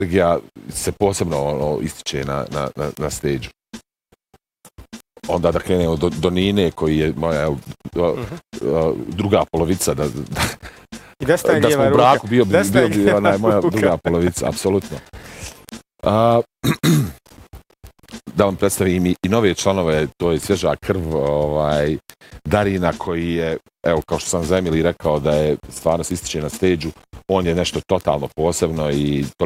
energija se posebno ističe na stage. Onda da krenemo do Nine, koji je moja druga polovica, da smo u braku, bio bi moja druga polovica, apsolutno. Da vam predstavim i nove članove, to je svježa krv Darina, koji je, evo, kao što sam za Emily rekao, da je stvarno se ističe na stage-u, on je nešto totalno posebno i